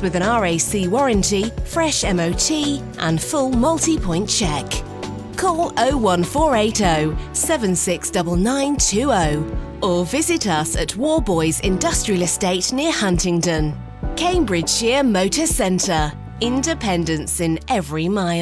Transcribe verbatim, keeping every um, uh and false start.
with an R A C warranty, fresh M O T and full multi-point check. Call oh one four eight oh, seven six nine nine two oh or visit us at Warboys Industrial Estate near Huntingdon. Cambridgeshire Motor Centre. Independence in every mile.